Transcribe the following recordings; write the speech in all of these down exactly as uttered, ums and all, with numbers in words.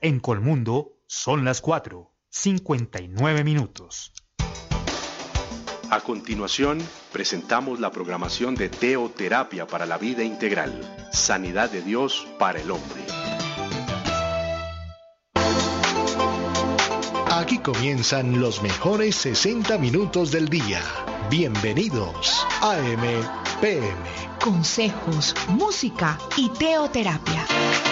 En Colmundo son las cuatro, cincuenta y nueve minutos. A continuación, presentamos la programación de Teoterapia para la Vida Integral, Sanidad de Dios para el Hombre. Aquí comienzan los mejores sesenta minutos del día. Bienvenidos a A M P M. Consejos, música y teoterapia.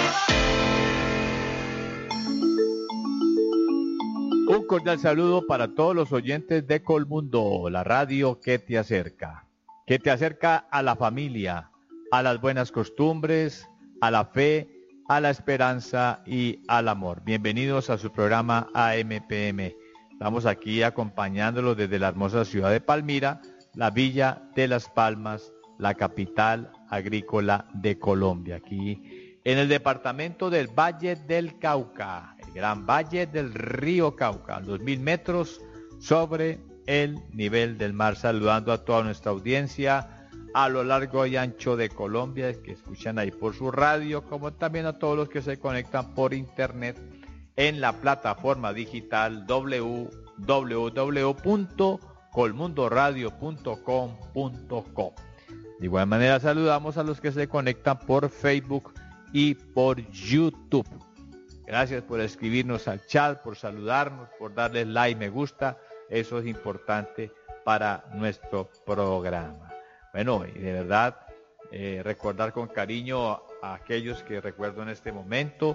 Un cordial saludo para todos los oyentes de Colmundo, la radio que te acerca, que te acerca a la familia, a las buenas costumbres, a la fe, a la esperanza y al amor. Bienvenidos a su programa A M P M. Estamos aquí acompañándolos desde la hermosa ciudad de Palmira, la villa de Las Palmas, la capital agrícola de Colombia, aquí en el departamento del Valle del Cauca, el gran valle del río Cauca, dos mil metros sobre el nivel del mar, saludando a toda nuestra audiencia a lo largo y ancho de Colombia, que escuchan ahí por su radio, como también a todos los que se conectan por internet en la plataforma digital doble u doble u doble u punto colmundoradio punto com punto co. De igual manera saludamos a los que se conectan por Facebook y por YouTube. Gracias por escribirnos al chat, por saludarnos, por darles like, me gusta. Eso es importante para nuestro programa. Bueno, y de verdad, eh, recordar con cariño a aquellos que recuerdo en este momento.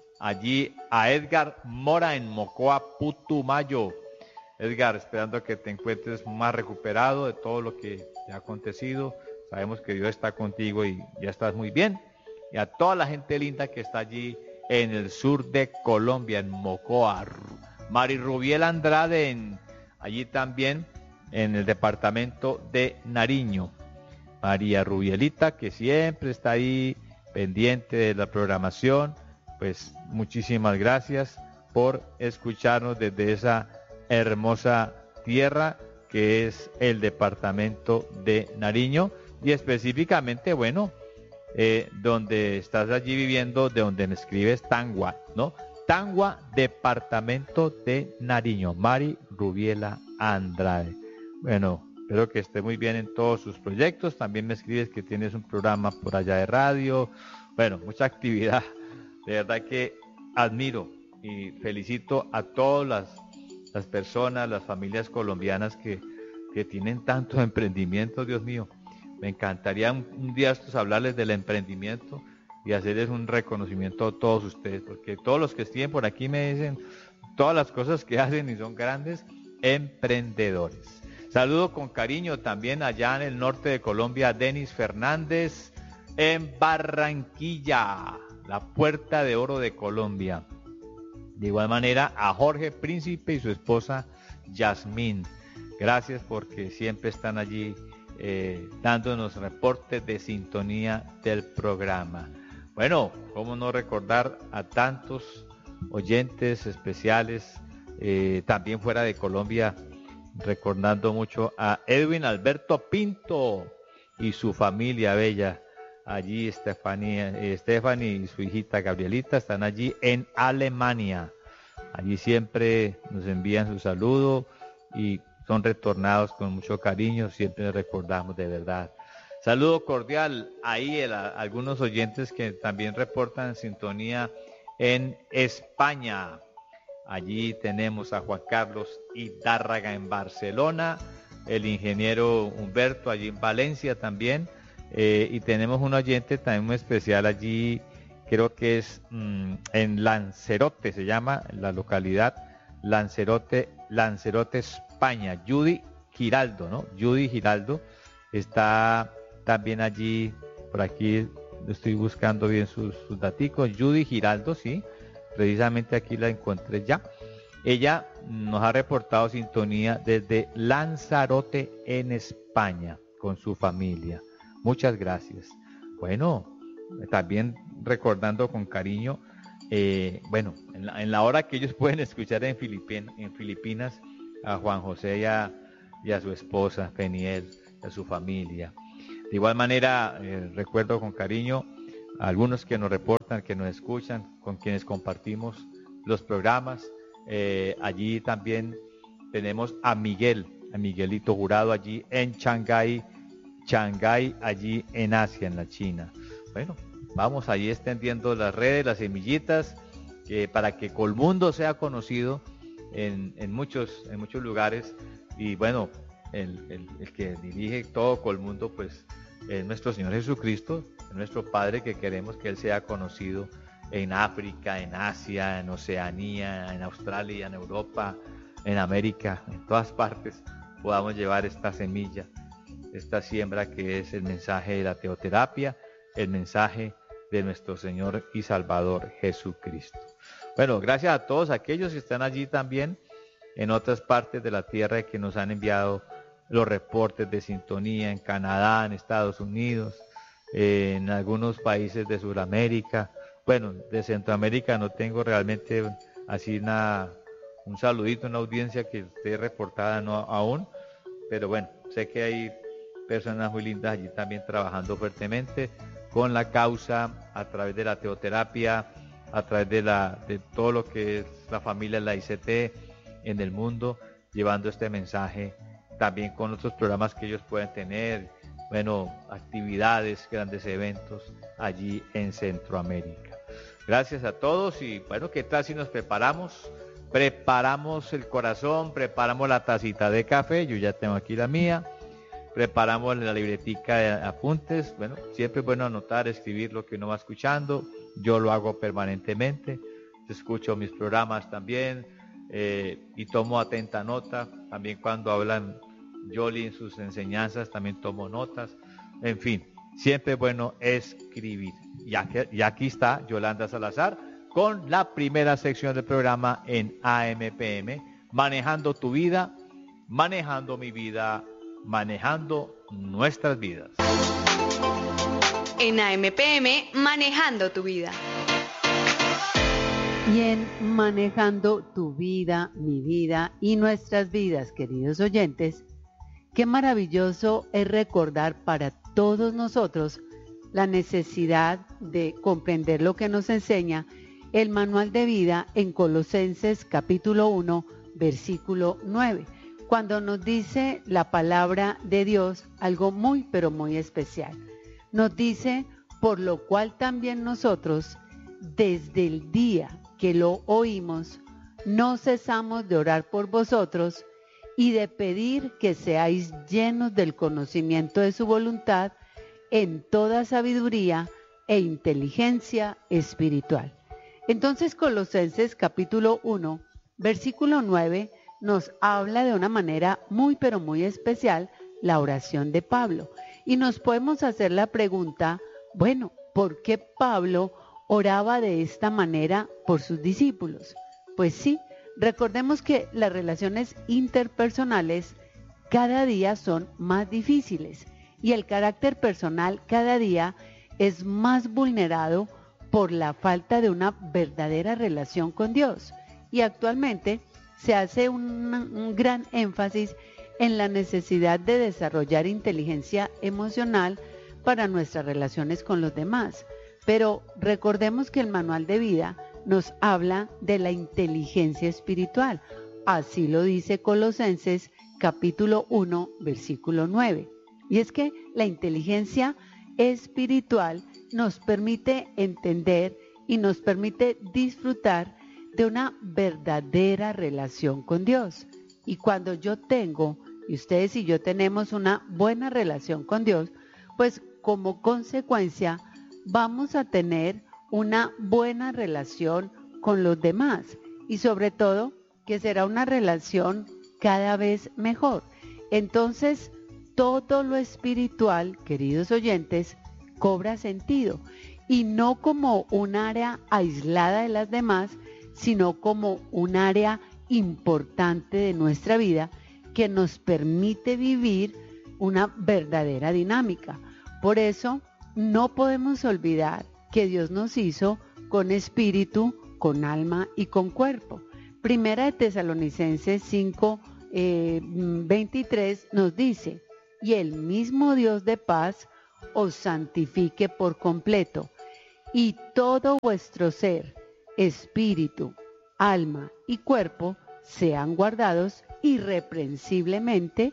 Allí a Edgar Mora en Mocoa, Putumayo. Edgar, esperando que te encuentres más recuperado de todo lo que te ha acontecido. Sabemos que Dios está contigo y ya estás muy bien. Y a toda la gente linda que está allí en el sur de Colombia, en Mocoa. Mari Rubiel Andrade, en, allí también en el departamento de Nariño. María Rubielita, que siempre está ahí pendiente de la programación. Pues muchísimas gracias por escucharnos desde esa hermosa tierra que es el departamento de Nariño y específicamente, bueno, eh, donde estás allí viviendo, de donde me escribes Tangua, ¿no? Tangua, departamento de Nariño. Mari Rubiela Andrade. Bueno, espero que esté muy bien en todos sus proyectos. También me escribes que tienes un programa por allá de radio. Bueno, mucha actividad. De verdad que admiro y felicito a todas las, las personas, las familias colombianas que, que tienen tantos emprendimientos, Dios mío. Me encantaría un, un día estos hablarles del emprendimiento y hacerles un reconocimiento a todos ustedes, porque todos los que estén por aquí me dicen todas las cosas que hacen y son grandes emprendedores. Saludo con cariño también allá en el norte de Colombia a Denis Fernández en Barranquilla, la Puerta de Oro de Colombia. De igual manera a Jorge Príncipe y su esposa Yasmín. Gracias porque siempre están allí eh, dándonos reportes de sintonía del programa. Bueno, cómo no recordar a tantos oyentes especiales eh, también fuera de Colombia, recordando mucho a Edwin Alberto Pinto y su familia bella. Allí Estefanía, eh, Stephanie y su hijita Gabrielita están allí en Alemania. Allí siempre nos envían su saludo y son retornados con mucho cariño. Siempre recordamos de verdad. Saludo cordial ahí a algunos oyentes que también reportan sintonía en España. Allí tenemos a Juan Carlos Hidárraga en Barcelona, el ingeniero Humberto allí en Valencia también. Eh, y tenemos un oyente también muy especial allí, creo que es mmm, en Lanzarote, se llama la localidad, Lanzarote, Lanzarote, España, Judy Giraldo, ¿no? Judy Giraldo está también allí, por aquí estoy buscando bien sus, sus daticos, Judy Giraldo, sí, precisamente aquí la encontré ya. Ella nos ha reportado sintonía desde Lanzarote en España con su familia. Muchas gracias. Bueno, también recordando con cariño, eh, bueno, en la, en la hora que ellos pueden escuchar en, Filipin, en Filipinas a Juan José y a, y a su esposa, Peniel, a su familia. De igual manera, eh, recuerdo con cariño a algunos que nos reportan, que nos escuchan, con quienes compartimos los programas. Eh, allí también tenemos a Miguel, a Miguelito Jurado allí en Shanghái, Shanghái, allí en Asia, en la China. Bueno, vamos allí extendiendo las redes, las semillitas, que para que Colmundo sea conocido en, en, muchos, en muchos lugares. Y bueno, el, el, el que dirige todo Colmundo, pues es nuestro Señor Jesucristo, es nuestro Padre, que queremos que Él sea conocido en África, en Asia, en Oceanía, en Australia, en Europa, en América, en todas partes podamos llevar esta semilla, esta siembra que es el mensaje de la teoterapia, el mensaje de nuestro Señor y Salvador Jesucristo. Bueno, gracias a todos aquellos que están allí también en otras partes de la tierra que nos han enviado los reportes de sintonía en Canadá, en Estados Unidos, eh, en algunos países de Sudamérica. Bueno, de Centroamérica no tengo realmente así una, un saludito, una audiencia que esté reportada no aún, pero bueno, sé que hay personas muy lindas allí también trabajando fuertemente con la causa a través de la teoterapia, a través de, la, de todo lo que es la familia de la I C T en el mundo, llevando este mensaje también con otros programas que ellos pueden tener, bueno, actividades, grandes eventos allí en Centroamérica. Gracias a todos y bueno, ¿qué tal si nos preparamos? Preparamos el corazón, preparamos la tacita de café, yo ya tengo aquí la mía, preparamos la libretica de apuntes, bueno, siempre es bueno anotar, escribir lo que uno va escuchando, yo lo hago permanentemente, escucho mis programas también eh, y tomo atenta nota, también cuando hablan Yoli en sus enseñanzas también tomo notas, en fin, siempre es bueno escribir. Y aquí, y aquí está Yolanda Salazar con la primera sección del programa en A M P M, manejando tu vida, manejando mi vida, manejando nuestras vidas. En A M P M, manejando tu vida. Y en manejando tu vida, mi vida y nuestras vidas, queridos oyentes, qué maravilloso es recordar para todos nosotros la necesidad de comprender lo que nos enseña el manual de vida en Colosenses capítulo uno, versículo nueve, cuando nos dice la palabra de Dios algo muy pero muy especial. Nos dice, por lo cual también nosotros, desde el día que lo oímos, no cesamos de orar por vosotros y de pedir que seáis llenos del conocimiento de su voluntad en toda sabiduría e inteligencia espiritual. Entonces Colosenses capítulo uno, versículo nueve, nos habla de una manera muy pero muy especial la oración de Pablo. Y nos podemos hacer la pregunta, bueno, ¿por qué Pablo oraba de esta manera por sus discípulos? Pues sí, recordemos que las relaciones interpersonales cada día son más difíciles y el carácter personal cada día es más vulnerado por la falta de una verdadera relación con Dios. Y actualmente se hace un, un gran énfasis en la necesidad de desarrollar inteligencia emocional para nuestras relaciones con los demás. Pero recordemos que el manual de vida nos habla de la inteligencia espiritual. Así lo dice Colosenses capítulo uno, versículo nueve. Y es que la inteligencia espiritual nos permite entender y nos permite disfrutar de una verdadera relación con Dios. Y cuando yo tengo, y ustedes y yo tenemos una buena relación con Dios, pues como consecuencia vamos a tener una buena relación con los demás y sobre todo que será una relación cada vez mejor. Entonces, todo lo espiritual, queridos oyentes, cobra sentido y no como un área aislada de las demás, sino como un área importante de nuestra vida que nos permite vivir una verdadera dinámica. Por eso, no podemos olvidar que Dios nos hizo con espíritu, con alma y con cuerpo. Primera de Tesalonicenses cinco, eh, veintitrés nos dice, y el mismo Dios de paz os santifique por completo, y todo vuestro ser, espíritu, alma y cuerpo sean guardados irreprensiblemente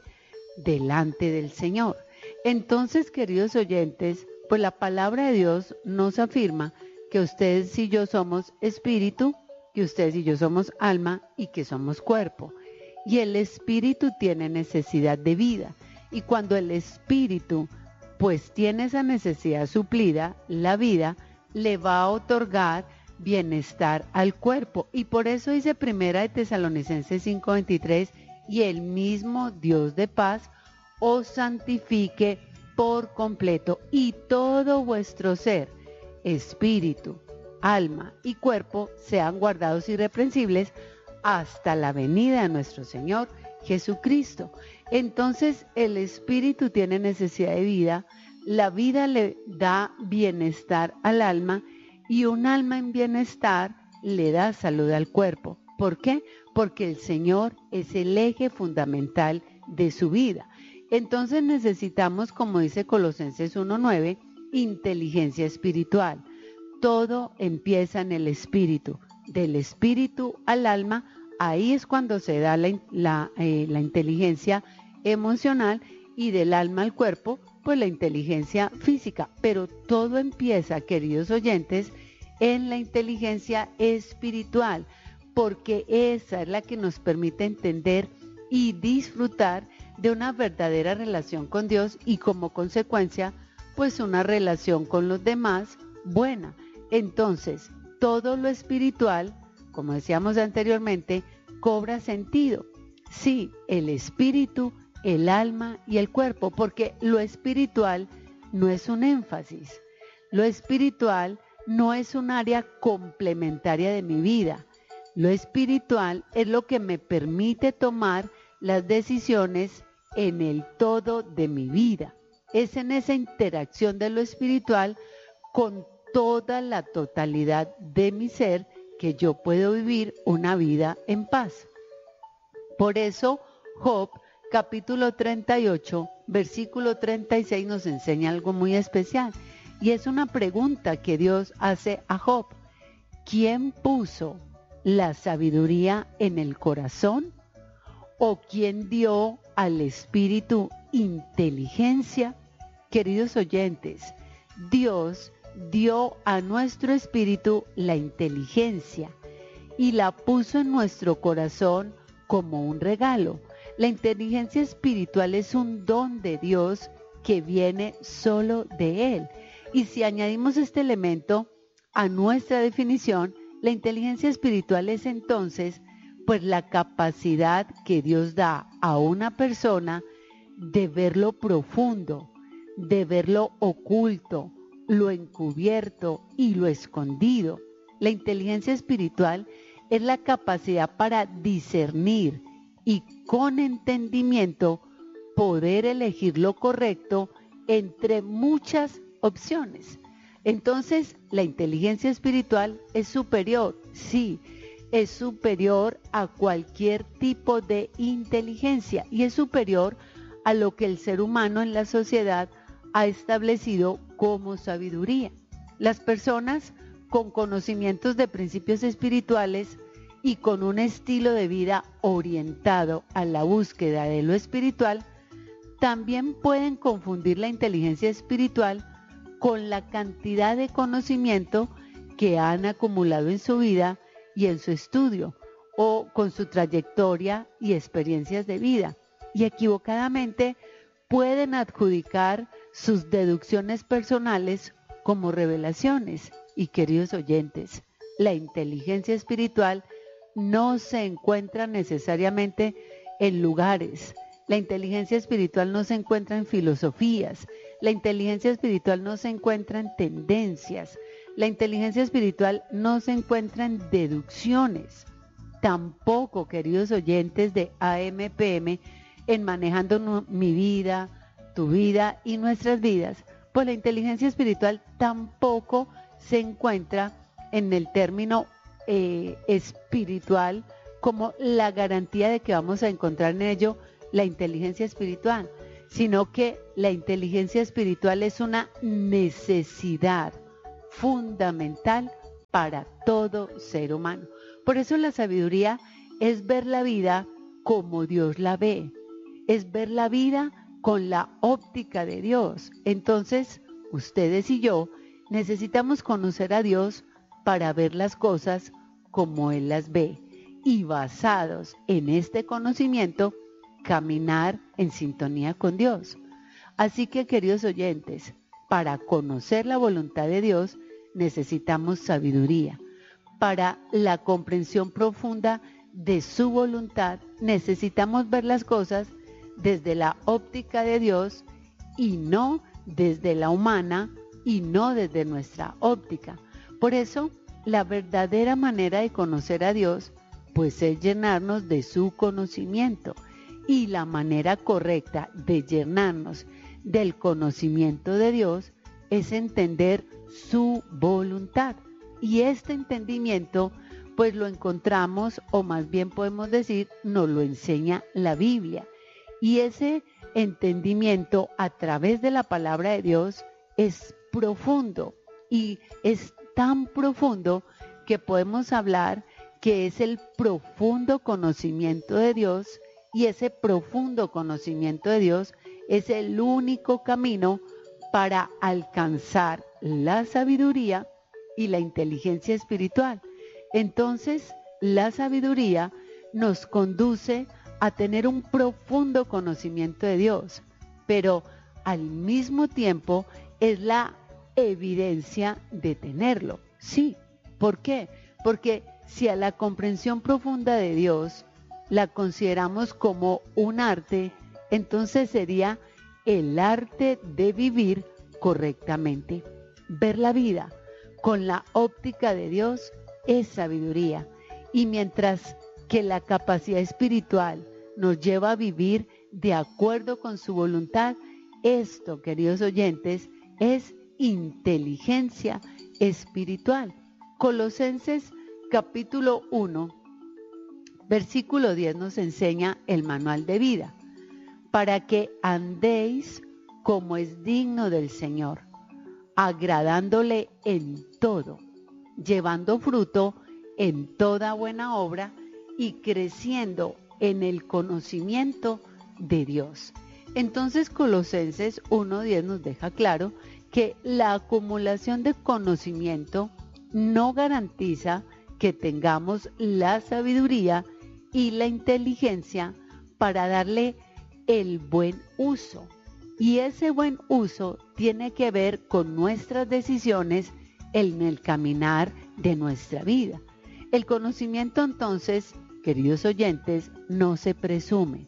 delante del Señor. Entonces, queridos oyentes, pues la palabra de Dios nos afirma que ustedes y yo somos espíritu, que ustedes y yo somos alma y que somos cuerpo. Y el espíritu tiene necesidad de vida. Y cuando el espíritu pues tiene esa necesidad suplida, la vida le va a otorgar bienestar al cuerpo. Y por eso dice Primera de Tesalonicenses cinco veintitrés, y el mismo Dios de paz os santifique por completo, y todo vuestro ser, espíritu, alma y cuerpo sean guardados irreprensibles hasta la venida de nuestro Señor Jesucristo. Entonces el espíritu tiene necesidad de vida, la vida le da bienestar al alma y un alma en bienestar le da salud al cuerpo. ¿Por qué? Porque el Señor es el eje fundamental de su vida. Entonces necesitamos, como dice Colosenses uno nueve, inteligencia espiritual. Todo empieza en el espíritu, del espíritu al alma. Ahí es cuando se da la, la, eh, la inteligencia emocional, y del alma al cuerpo, pues la inteligencia física. Pero todo empieza, queridos oyentes, en la inteligencia espiritual, porque esa es la que nos permite entender y disfrutar de una verdadera relación con Dios y como consecuencia, pues una relación con los demás buena. Entonces, todo lo espiritual, como decíamos anteriormente, cobra sentido. Sí, el espíritu, el alma y el cuerpo, porque lo espiritual no es un énfasis. Lo espiritual no es un área complementaria de mi vida. Lo espiritual es lo que me permite tomar las decisiones en el todo de mi vida. Es en esa interacción de lo espiritual con toda la totalidad de mi ser que yo puedo vivir una vida en paz. Por eso Job, capítulo treinta y ocho, versículo treinta y seis nos enseña algo muy especial, y es una pregunta que Dios hace a Job. ¿Quién puso la sabiduría en el corazón? ¿O quién dio al espíritu inteligencia? Queridos oyentes, Dios dio a nuestro espíritu la inteligencia y la puso en nuestro corazón como un regalo. La inteligencia espiritual es un don de Dios que viene solo de Él. Y si añadimos este elemento a nuestra definición, la inteligencia espiritual es entonces pues la capacidad que Dios da a una persona de ver lo profundo, de ver lo oculto, lo encubierto y lo escondido. La inteligencia espiritual es la capacidad para discernir y con entendimiento poder elegir lo correcto entre muchas opciones. Entonces, la inteligencia espiritual es superior, sí, es superior a cualquier tipo de inteligencia y es superior a lo que el ser humano en la sociedad ha establecido como sabiduría. Las personas con conocimientos de principios espirituales y con un estilo de vida orientado a la búsqueda de lo espiritual, también pueden confundir la inteligencia espiritual con la cantidad de conocimiento que han acumulado en su vida y en su estudio, o con su trayectoria y experiencias de vida, y equivocadamente pueden adjudicar sus deducciones personales como revelaciones. Y queridos oyentes, la inteligencia espiritual no se encuentra necesariamente en lugares. La inteligencia espiritual no se encuentra en filosofías. La inteligencia espiritual no se encuentra en tendencias. La inteligencia espiritual no se encuentra en deducciones. Tampoco, queridos oyentes de A M P M, en manejando mi vida, tu vida y nuestras vidas, pues la inteligencia espiritual tampoco se encuentra en el término eh, espiritual como la garantía de que vamos a encontrar en ello la inteligencia espiritual, sino que la inteligencia espiritual es una necesidad fundamental para todo ser humano. Por eso la sabiduría es ver la vida como Dios la ve, es ver la vida con la óptica de Dios. Entonces, ustedes y yo necesitamos conocer a Dios para ver las cosas como Él las ve y basados en este conocimiento, caminar en sintonía con Dios. Así que, queridos oyentes, para conocer la voluntad de Dios necesitamos sabiduría. Para la comprensión profunda de su voluntad necesitamos ver las cosas desde la óptica de Dios y no desde la humana y no desde nuestra óptica. Por eso, la verdadera manera de conocer a Dios pues es llenarnos de su conocimiento, y la manera correcta de llenarnos del conocimiento de Dios es entender su voluntad. Y este entendimiento pues lo encontramos, o más bien podemos decir, nos lo enseña la Biblia. Y ese entendimiento a través de la palabra de Dios es profundo, y es tan profundo que podemos hablar que es el profundo conocimiento de Dios, y ese profundo conocimiento de Dios es el único camino para alcanzar la sabiduría y la inteligencia espiritual. Entonces, la sabiduría nos conduce a tener un profundo conocimiento de Dios, pero al mismo tiempo es la evidencia de tenerlo. Sí, ¿por qué? Porque si a la comprensión profunda de Dios la consideramos como un arte, entonces sería el arte de vivir correctamente. Ver la vida con la óptica de Dios es sabiduría, y mientras que la capacidad espiritual nos lleva a vivir de acuerdo con su voluntad, esto, queridos oyentes, es inteligencia espiritual. Colosenses capítulo uno, versículo diez nos enseña el manual de vida, para que andéis como es digno del Señor, agradándole en todo, llevando fruto en toda buena obra y creciendo en el conocimiento de Dios. Entonces Colosenses uno diez nos deja claro que la acumulación de conocimiento no garantiza que tengamos la sabiduría y la inteligencia para darle el buen uso. Y ese buen uso tiene que ver con nuestras decisiones en el caminar de nuestra vida. El conocimiento, entonces, queridos oyentes, no se presume,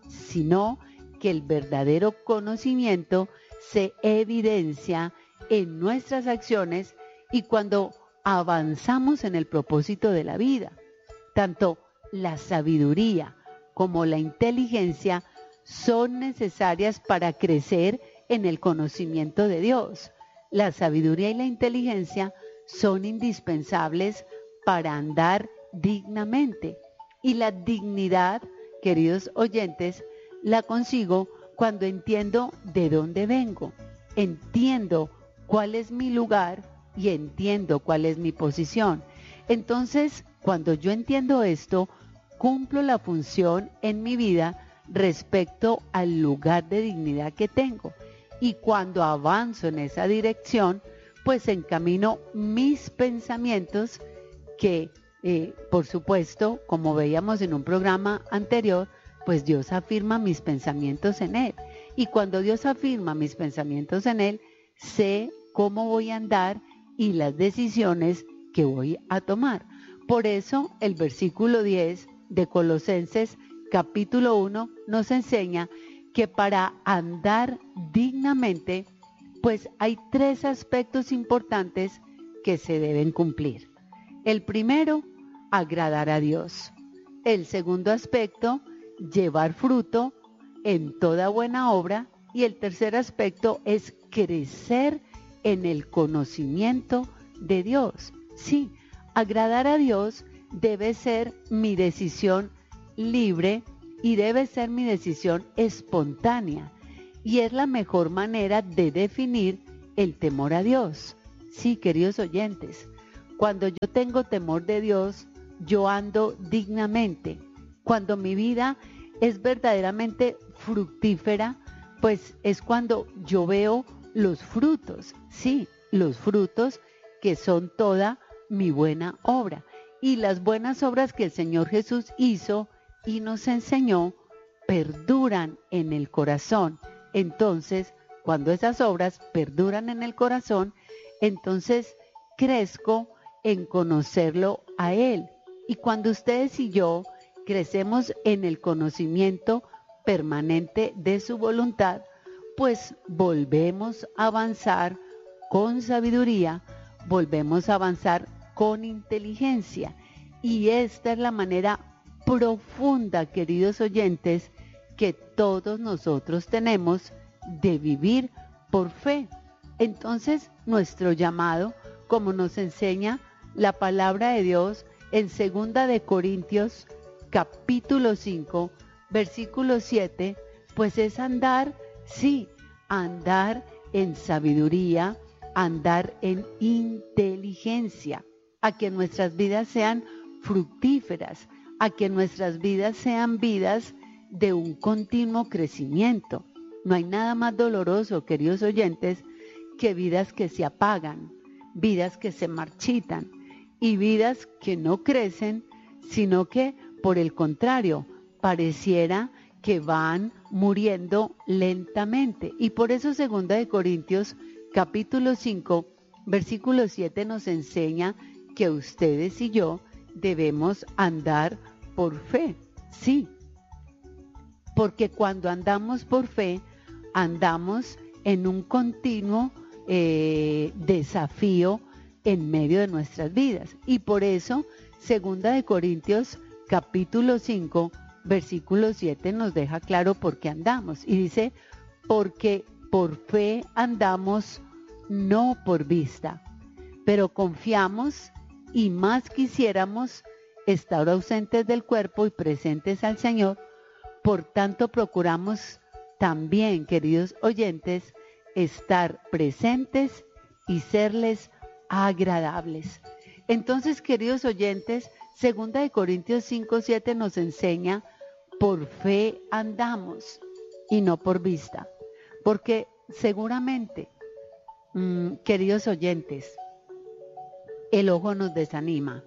sino que el verdadero conocimiento se evidencia en nuestras acciones y cuando avanzamos en el propósito de la vida. Tanto la sabiduría como la inteligencia son necesarias para crecer en el conocimiento de Dios. La sabiduría y la inteligencia son indispensables para andar dignamente. Y la dignidad, queridos oyentes, la consigo cuando entiendo de dónde vengo, entiendo cuál es mi lugar y entiendo cuál es mi posición. Entonces, cuando yo entiendo esto, cumplo la función en mi vida respecto al lugar de dignidad que tengo. Y cuando avanzo en esa dirección, pues encamino mis pensamientos que, eh, por supuesto, como veíamos en un programa anterior, pues Dios afirma mis pensamientos en Él. Y cuando Dios afirma mis pensamientos en Él, sé cómo voy a andar y las decisiones que voy a tomar. Por eso el versículo diez de Colosenses capítulo uno nos enseña que para andar dignamente, pues hay tres aspectos importantes que se deben cumplir. El primero, agradar a Dios. El segundo aspecto, llevar fruto en toda buena obra. Y el tercer aspecto es crecer en el conocimiento de Dios. Sí, agradar a Dios debe ser mi decisión libre y debe ser mi decisión espontánea. Y es la mejor manera de definir el temor a Dios. Sí, queridos oyentes, Cuando yo tengo temor de Dios, yo ando dignamente. Cuando mi vida es verdaderamente fructífera, pues es cuando yo veo los frutos, sí, los frutos que son toda mi buena obra. Y las buenas obras que el Señor Jesús hizo y nos enseñó perduran en el corazón. Entonces, cuando esas obras perduran en el corazón, entonces crezco en conocerlo a Él. Y cuando ustedes y yo crecemos en el conocimiento permanente de su voluntad, pues volvemos a avanzar con sabiduría, volvemos a avanzar con inteligencia. Y esta es la manera profunda, queridos oyentes, que todos nosotros tenemos de vivir por fe. Entonces, nuestro llamado, como nos enseña la palabra de Dios en segunda de Corintios, capítulo cinco, versículo siete, pues es andar, sí, andar en sabiduría, andar en inteligencia, a que nuestras vidas sean fructíferas, a que nuestras vidas sean vidas de un continuo crecimiento. No hay nada más doloroso, queridos oyentes, que vidas que se apagan, vidas que se marchitan y vidas que no crecen, sino que, por el contrario, pareciera que van muriendo lentamente. Y por eso segunda de Corintios, capítulo cinco, versículo siete nos enseña que ustedes y yo debemos andar por fe. Sí, porque cuando andamos por fe, andamos en un continuo eh, desafío en medio de nuestras vidas. Y por eso, segunda de Corintios, capítulo cinco, versículo siete nos deja claro por qué andamos. Y dice, porque por fe andamos, no por vista, pero confiamos y más quisiéramos estar ausentes del cuerpo y presentes al Señor. Por tanto, procuramos también, queridos oyentes, estar presentes y serles agradables. Entonces, queridos oyentes, segunda de Corintios cinco, siete nos enseña, por fe andamos y no por vista. Porque seguramente, mmm, queridos oyentes, el ojo nos desanima.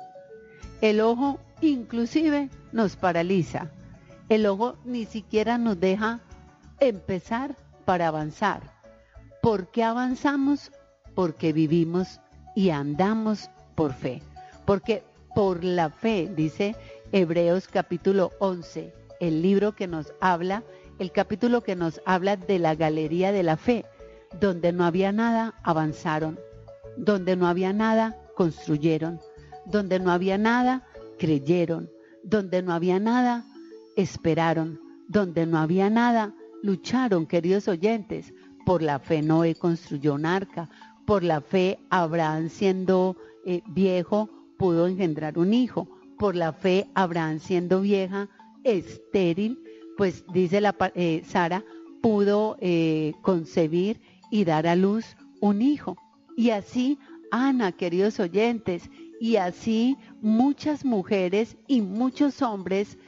El ojo inclusive nos paraliza. El ojo ni siquiera nos deja empezar para avanzar. ¿Por qué avanzamos? Porque vivimos y andamos por fe. Porque por la fe, dice Hebreos capítulo once, el libro que nos habla, el capítulo que nos habla de la galería de la fe. Donde no había nada, avanzaron. Donde no había nada, construyeron. Donde no había nada, creyeron. Donde no había nada, esperaron. Donde no había nada, lucharon, queridos oyentes. Por la fe Noé construyó un arca. Por la fe Abraham, siendo eh, viejo, pudo engendrar un hijo. Por la fe Abraham, siendo vieja, estéril, pues dice la eh, Sara, pudo eh, concebir y dar a luz un hijo. Y así Ana, queridos oyentes, y así muchas mujeres y muchos hombres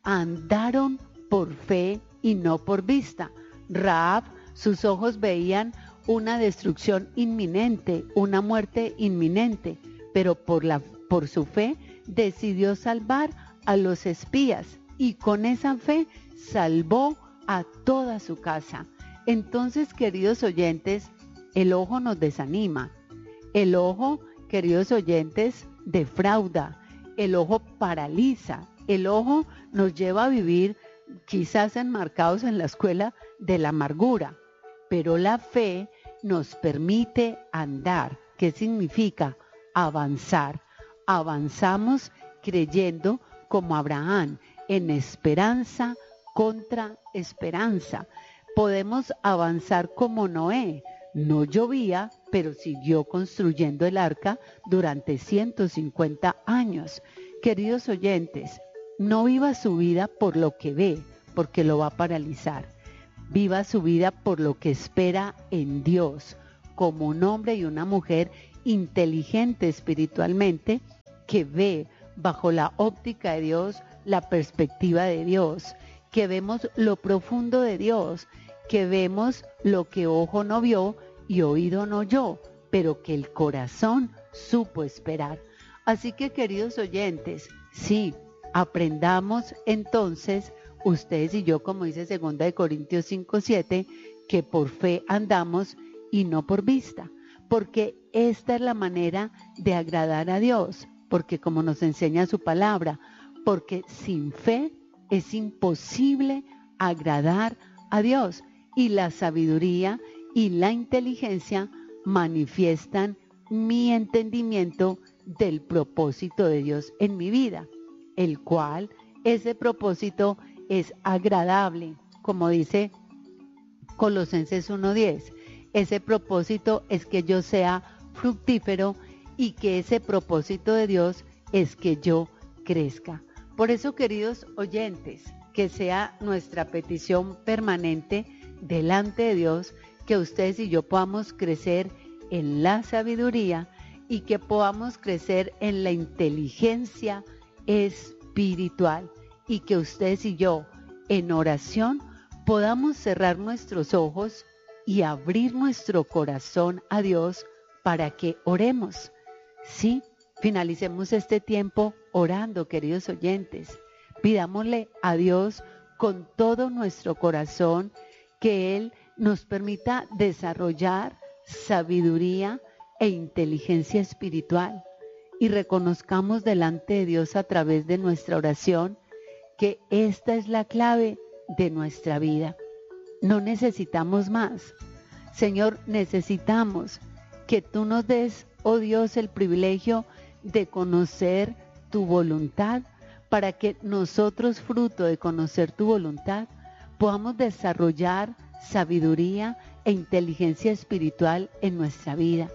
andaron por fe y no por vista. Rahab, sus ojos veían una destrucción inminente, una muerte inminente, pero por, la, por su fe decidió salvar a los espías y con esa fe salvó a toda su casa. Entonces, queridos oyentes, el ojo nos desanima. El ojo, queridos oyentes, defrauda. El ojo paraliza. El ojo nos lleva a vivir quizás enmarcados en la escuela de la amargura. Pero la fe nos permite andar. ¿Qué significa? Avanzar. Avanzamos creyendo como Abraham, en esperanza contra esperanza. Podemos avanzar como Noé. No llovía, pero siguió construyendo el arca durante ciento cincuenta años. Queridos oyentes, no viva su vida por lo que ve, porque lo va a paralizar. Viva su vida por lo que espera en Dios, como un hombre y una mujer inteligente espiritualmente, que ve bajo la óptica de Dios, la perspectiva de Dios, que vemos lo profundo de Dios, que vemos lo que ojo no vio y oído no oyó, pero que el corazón supo esperar. Así que, queridos oyentes, sí, aprendamos entonces, ustedes y yo, como dice segunda de Corintios cinco siete, que por fe andamos y no por vista, porque esta es la manera de agradar a Dios, porque como nos enseña su palabra, porque sin fe es imposible agradar a Dios, y la sabiduría y la inteligencia manifiestan mi entendimiento del propósito de Dios en mi vida, el cual ese propósito es agradable, como dice Colosenses uno diez. Ese propósito es que yo sea fructífero y que ese propósito de Dios es que yo crezca. Por eso, queridos oyentes, que sea nuestra petición permanente delante de Dios, que ustedes y yo podamos crecer en la sabiduría y que podamos crecer en la inteligencia espiritual, y que ustedes y yo en oración podamos cerrar nuestros ojos y abrir nuestro corazón a Dios para que oremos. Sí, finalicemos este tiempo orando, queridos oyentes. Pidámosle a Dios con todo nuestro corazón que Él nos permita desarrollar sabiduría e inteligencia espiritual, y reconozcamos delante de Dios a través de nuestra oración que esta es la clave de nuestra vida. No necesitamos más. Señor, necesitamos que tú nos des, oh Dios, el privilegio de conocer tu voluntad, para que nosotros, fruto de conocer tu voluntad, podamos desarrollar sabiduría e inteligencia espiritual en nuestra vida.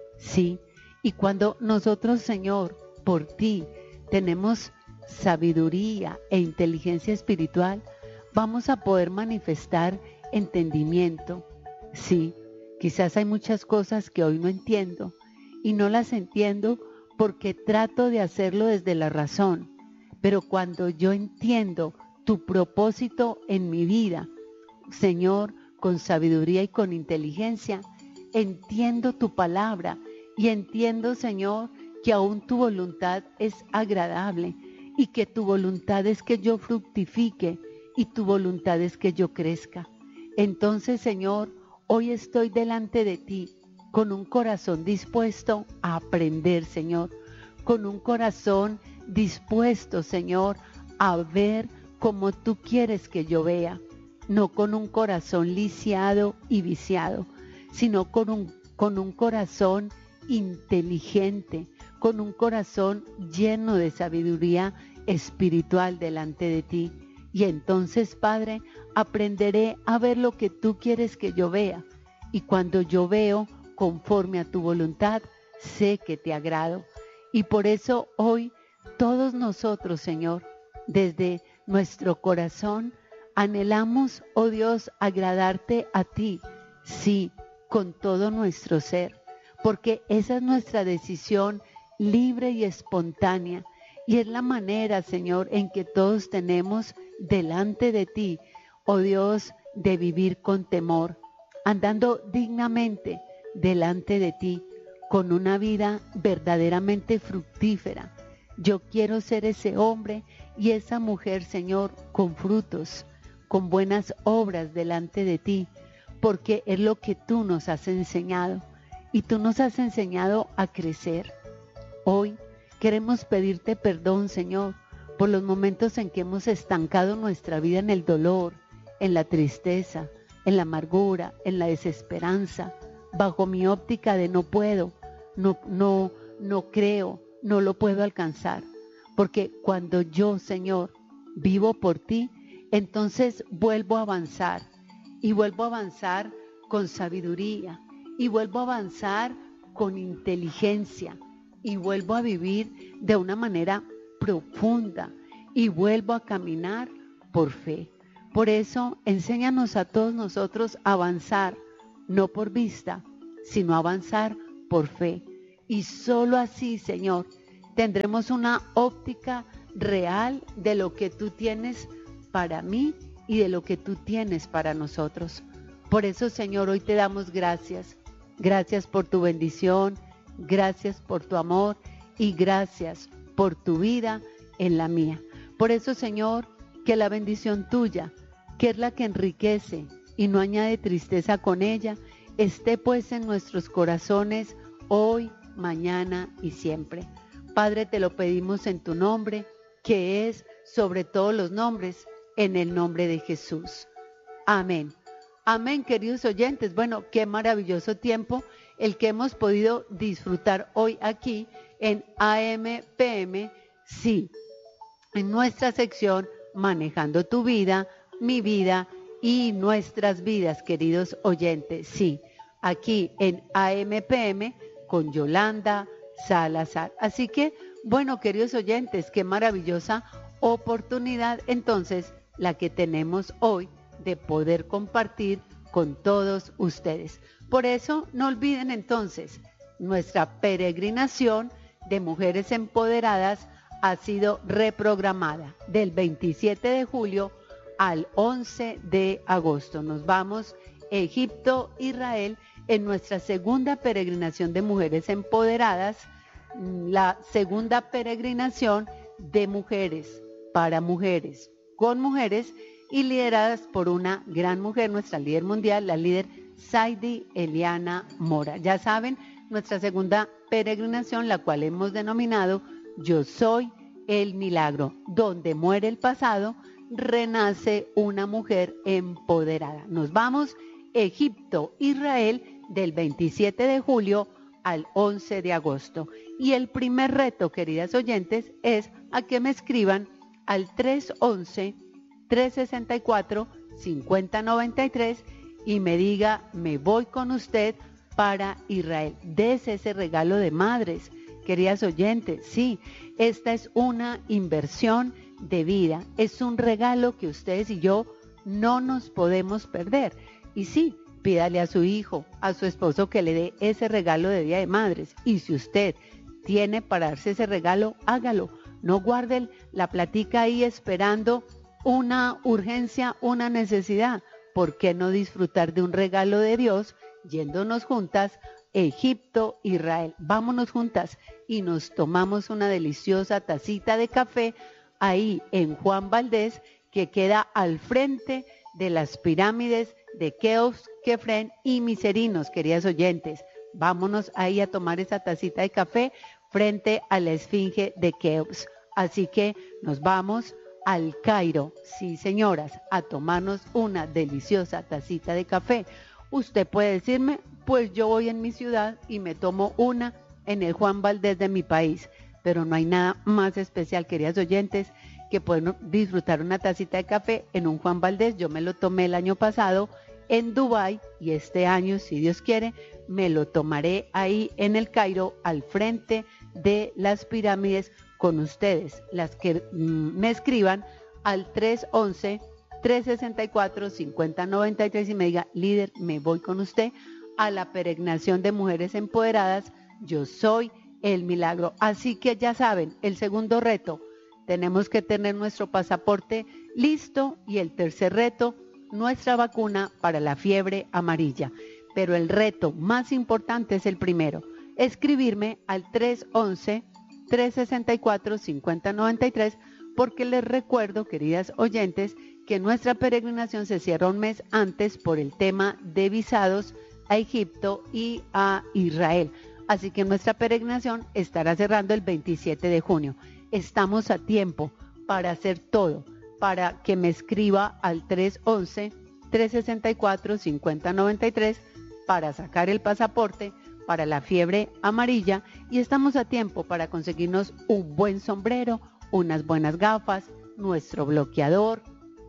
Sí, y cuando nosotros, Señor, por ti tenemos sabiduría e inteligencia espiritual, vamos a poder manifestar entendimiento. Sí, quizás hay muchas cosas que hoy no entiendo, y no las entiendo porque trato de hacerlo desde la razón, pero cuando yo entiendo tu propósito en mi vida, Señor, con sabiduría y con inteligencia, entiendo tu palabra y entiendo, Señor, que aún tu voluntad es agradable y que tu voluntad es que yo fructifique y tu voluntad es que yo crezca. Entonces, Señor, hoy estoy delante de ti con un corazón dispuesto a aprender, Señor, con un corazón dispuesto, Señor, a ver como tú quieres que yo vea, no con un corazón lisiado y viciado, sino con un, con un corazón inteligente, con un corazón lleno de sabiduría espiritual delante de ti. Y entonces, Padre, aprenderé a ver lo que tú quieres que yo vea. Y cuando yo veo conforme a tu voluntad, sé que te agrado. Y por eso hoy todos nosotros, Señor, desde nuestro corazón, anhelamos, oh Dios, agradarte a ti, sí, con todo nuestro ser, porque esa es nuestra decisión libre y espontánea, y es la manera, Señor, en que todos tenemos delante de ti, oh Dios, de vivir con temor, andando dignamente delante de ti, con una vida verdaderamente fructífera. Yo quiero ser ese hombre y esa mujer, Señor, con frutos, con buenas obras delante de ti, porque es lo que tú nos has enseñado, y tú nos has enseñado a crecer. Hoy queremos pedirte perdón, Señor, por los momentos en que hemos estancado nuestra vida en el dolor, en la tristeza, en la amargura, en la desesperanza, bajo mi óptica de no puedo, no, no, no creo, no lo puedo alcanzar. Porque cuando yo, Señor, vivo por ti, entonces vuelvo a avanzar, y vuelvo a avanzar con sabiduría, y vuelvo a avanzar con inteligencia, y vuelvo a vivir de una manera profunda, y vuelvo a caminar por fe. Por eso, enséñanos a todos nosotros a avanzar, no por vista, sino avanzar por fe, Y solo así, Señor, tendremos una óptica real de lo que tú tienes para mí y de lo que tú tienes para nosotros. Por eso, Señor, hoy te damos gracias. Gracias por tu bendición, gracias por tu amor y gracias por tu vida en la mía. Por eso, Señor, que la bendición tuya, que es la que enriquece y no añade tristeza con ella, esté pues en nuestros corazones hoy, mañana y siempre. Padre, te lo pedimos en tu nombre, que es sobre todos los nombres, en el nombre de Jesús. Amén. Amén, queridos oyentes. Bueno, qué maravilloso tiempo el que hemos podido disfrutar hoy aquí en A M P M, sí, en nuestra sección Manejando tu vida, mi vida y nuestras vidas, queridos oyentes. Sí, aquí en A M P M con Yolanda Salazar. Así que, bueno, queridos oyentes, qué maravillosa oportunidad entonces la que tenemos hoy de poder compartir con todos ustedes. Por eso no olviden entonces, nuestra peregrinación de mujeres empoderadas ha sido reprogramada del veintisiete de julio al once de agosto. Nos vamos a Egipto, Israel, en nuestra segunda peregrinación de mujeres empoderadas, la segunda peregrinación de mujeres para mujeres, con mujeres y lideradas por una gran mujer, nuestra líder mundial, la líder Saidi Eliana Mora. Ya saben, nuestra segunda peregrinación, la cual hemos denominado Yo Soy el Milagro, donde muere el pasado, renace una mujer empoderada. Nos vamos a Egipto, Israel, del veintisiete de julio al once de agosto. Y el primer reto, queridas oyentes, es a que me escriban al tres once, tres sesenta y cuatro, cincuenta noventa y tres y me diga, me voy con usted para Israel. Dese ese regalo de madres, queridas oyentes. Sí, esta es una inversión de vida, es un regalo que ustedes y yo no nos podemos perder. Y sí, pídale a su hijo, a su esposo que le dé ese regalo de Día de Madres. Y si usted tiene para darse ese regalo, hágalo. No guarde la platica ahí esperando una urgencia, una necesidad. ¿Por qué no disfrutar de un regalo de Dios yéndonos juntas Egipto, Israel? Vámonos juntas y nos tomamos una deliciosa tacita de café ahí en Juan Valdés, que queda al frente de las pirámides de Keops, Kefren y Miserinos, queridas oyentes. Vámonos ahí a tomar esa tacita de café frente a la esfinge de Keops. Así que nos vamos al Cairo, sí señoras, a tomarnos una deliciosa tacita de café. Usted puede decirme, pues yo voy en mi ciudad y me tomo una en el Juan Valdés de mi país, pero no hay nada más especial, queridas oyentes, que pueden disfrutar una tacita de café en un Juan Valdés. Yo me lo tomé el año pasado en Dubái y este año, si Dios quiere, me lo tomaré ahí en el Cairo, al frente de las pirámides con ustedes, las que mm, me escriban al tres once, tres sesenta y cuatro, cincuenta noventa y tres y me diga, líder, me voy con usted a la peregrinación de mujeres empoderadas, Yo Soy el Milagro. Así que ya saben, el segundo reto, tenemos que tener nuestro pasaporte listo, y el tercer reto, nuestra vacuna para la fiebre amarilla. Pero el reto más importante es el primero, escribirme al tres once, tres sesenta y cuatro, cincuenta noventa y tres, porque les recuerdo, queridas oyentes, que nuestra peregrinación se cierra un mes antes por el tema de visados a Egipto y a Israel. Así que nuestra peregrinación estará cerrando el veintisiete de junio. Estamos a tiempo para hacer todo, para que me escriba al tres once, tres sesenta y cuatro, cincuenta noventa y tres para sacar el pasaporte para la fiebre amarilla, y estamos a tiempo para conseguirnos un buen sombrero, unas buenas gafas, nuestro bloqueador,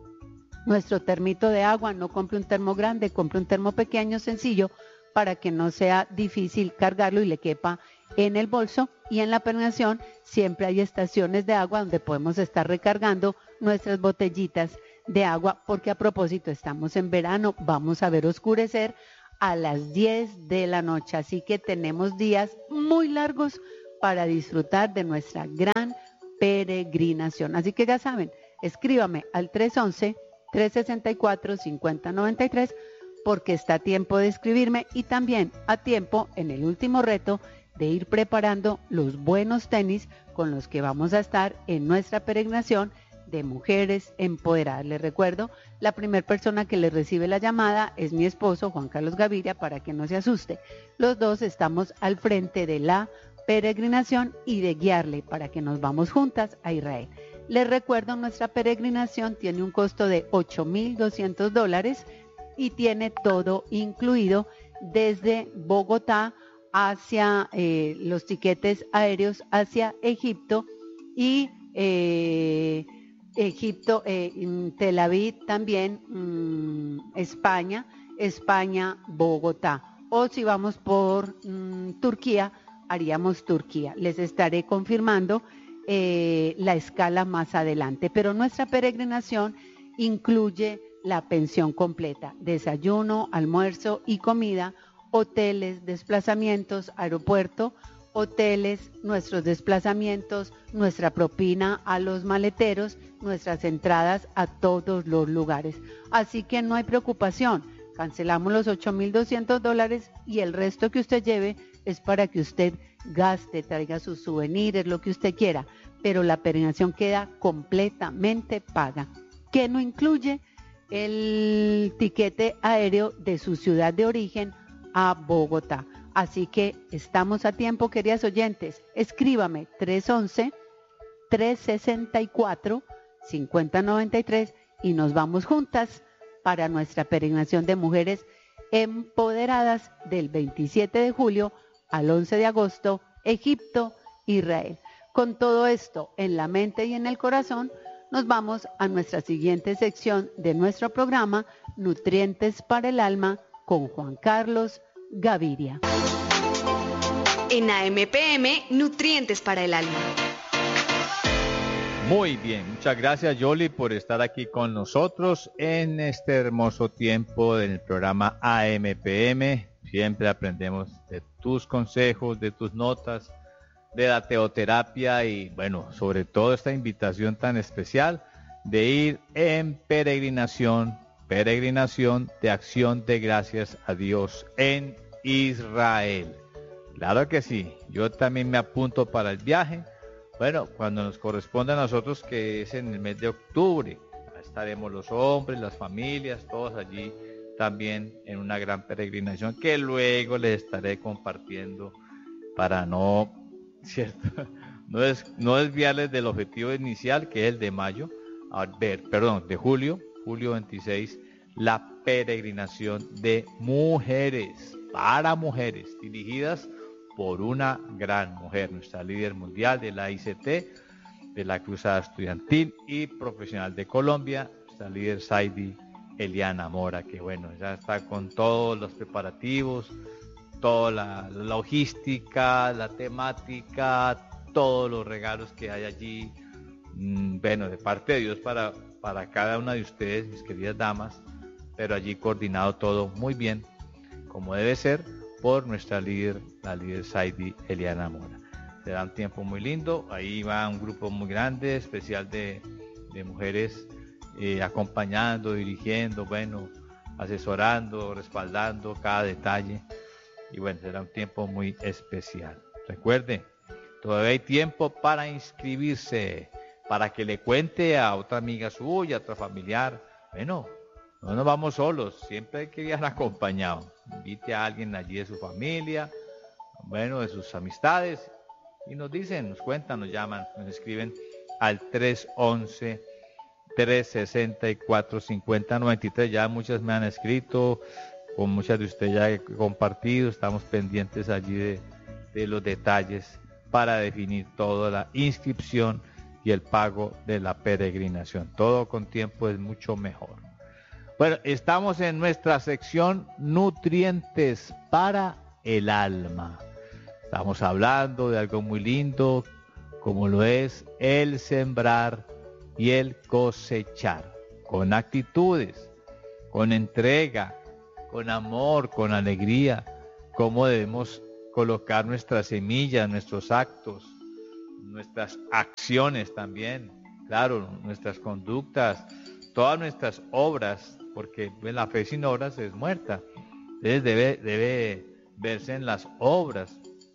nuestro termito de agua. No compre un termo grande, compre un termo pequeño, sencillo, para que no sea difícil cargarlo y le quepa en el bolso. Y en la peregrinación siempre hay estaciones de agua donde podemos estar recargando nuestras botellitas de agua, porque a propósito estamos en verano, vamos a ver oscurecer a las diez de la noche. Así que tenemos días muy largos para disfrutar de nuestra gran peregrinación. Así que ya saben, escríbame al tres once, tres sesenta y cuatro, cincuenta noventa y tres porque está a tiempo de escribirme y también a tiempo en el último reto de ir preparando los buenos tenis con los que vamos a estar en nuestra peregrinación de Mujeres Empoderadas. Les recuerdo, la primera persona que les recibe la llamada es mi esposo, Juan Carlos Gaviria, para que no se asuste. Los dos estamos al frente de la peregrinación y de guiarle para que nos vamos juntas a Israel. Les recuerdo, nuestra peregrinación tiene un costo de ocho mil doscientos dólares y tiene todo incluido desde Bogotá hacia eh, los tiquetes aéreos hacia Egipto y eh, Egipto, eh, Tel Aviv también, mmm, España, España, Bogotá. O si vamos por mmm, Turquía, haríamos Turquía. Les estaré confirmando eh, la escala más adelante. Pero nuestra peregrinación incluye la pensión completa, desayuno, almuerzo y comida, hoteles, desplazamientos, aeropuerto, hoteles, nuestros desplazamientos, nuestra propina a los maleteros, nuestras entradas a todos los lugares. Así que no hay preocupación, cancelamos los ocho mil doscientos dólares y el resto que usted lleve es para que usted gaste, traiga sus souvenirs, lo que usted quiera, pero la peregrinación queda completamente paga. ¿Qué no incluye? El tiquete aéreo de su ciudad de origen a Bogotá. Así que estamos a tiempo, queridas oyentes. Escríbame tres once, tres sesenta y cuatro, cincuenta noventa y tres y nos vamos juntas para nuestra peregrinación de Mujeres Empoderadas del veintisiete de julio al once de agosto, Egipto, Israel. Con todo esto en la mente y en el corazón, nos vamos a nuestra siguiente sección de nuestro programa, Nutrientes para el Alma, con Juan Carlos Gaviria. En A M P M, Nutrientes para el Alma. Muy bien, muchas gracias Yoli por estar aquí con nosotros en este hermoso tiempo del programa A M P M. Siempre aprendemos de tus consejos, de tus notas, de la teoterapia y bueno, sobre todo esta invitación tan especial de ir en peregrinación, peregrinación de acción de gracias a Dios en Israel. Claro que sí, yo también me apunto para el viaje. Bueno, cuando nos corresponde a nosotros, que es en el mes de octubre, estaremos los hombres, las familias, todos allí también en una gran peregrinación que luego les estaré compartiendo para no, ¿cierto? No, es, no desviarles del objetivo inicial, que es el de mayo, a ver, perdón, de julio, julio veintiséis, la peregrinación de mujeres, para mujeres, dirigidas por una gran mujer, nuestra líder mundial de la I C T, de la Cruzada Estudiantil y Profesional de Colombia, nuestra líder Saidi Eliana Mora, que bueno, ya está con todos los preparativos, toda la logística, la temática, todos los regalos que hay allí, bueno, de parte de Dios para, para cada una de ustedes, mis queridas damas, pero allí coordinado todo muy bien, como debe ser, por nuestra líder, la líder Saidi Eliana Mora. Será un tiempo muy lindo, ahí va un grupo muy grande, especial de, de mujeres, eh, acompañando, dirigiendo, bueno, asesorando, respaldando cada detalle, y bueno, será un tiempo muy especial. Recuerde, todavía hay tiempo para inscribirse, para que le cuente a otra amiga suya, a otra familiar. Bueno, no nos vamos solos, siempre hay que viajar acompañados. Invite a alguien allí de su familia, bueno, de sus amistades, y nos dicen, nos cuentan, nos llaman, nos escriben al tres once, tres sesenta y cuatro, cincuenta noventa y tres. Ya muchas me han escrito, con muchas de ustedes ya he compartido, estamos pendientes allí de, de los detalles para definir toda la inscripción y el pago de la peregrinación. Todo con tiempo es mucho mejor. Bueno, estamos en nuestra sección Nutrientes para el Alma. Estamos hablando de algo muy lindo, como lo es el sembrar y el cosechar, con actitudes, con entrega, con amor, con alegría, cómo debemos colocar nuestras semillas, nuestros actos, nuestras acciones también, claro, nuestras conductas, todas nuestras obras, porque la fe sin obras es muerta. Entonces debe, debe verse en las obras